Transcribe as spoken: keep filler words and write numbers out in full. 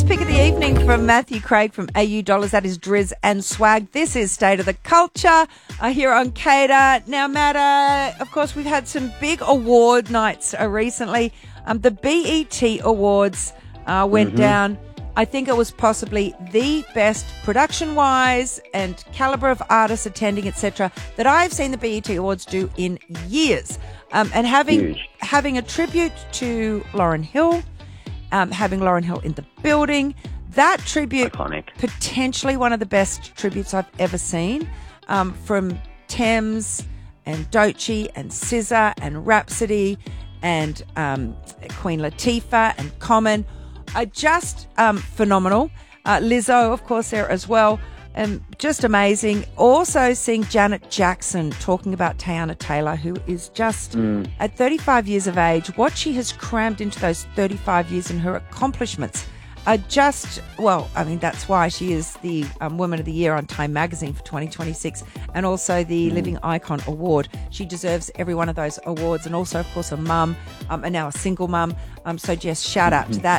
pick of the evening from Matthew Craig from A U Dollars. That is Driz and Swag. This is State of the Culture uh, here on Cater. Now, Matt, uh, of course, we've had some big award nights uh, recently. Um, the B E T Awards uh, went mm-hmm. down. I think it was possibly the best production-wise and calibre of artists attending, et cetera, that I've seen the B E T Awards do in years. Um, and having Huge. having a tribute to Lauryn Hill, um, having Lauryn Hill in the building, that tribute, Iconic. Potentially one of the best tributes I've ever seen, um, from Thames and Doechii and S Z A and Rhapsody and um, Queen Latifah and Common. Uh, just um, phenomenal. Uh, Lizzo, of course, there as well. Um, just amazing. Also seeing Janet Jackson talking about Teyana Taylor, who is just mm. at thirty-five years of age, what she has crammed into those thirty-five years and her accomplishments are just, well, I mean, that's why she is the um, Woman of the Year on Time Magazine for twenty twenty-six and also the mm. Living Icon Award. She deserves every one of those awards, and also, of course, a mum um, and now a single mum. Um, so just shout out mm-hmm. to that.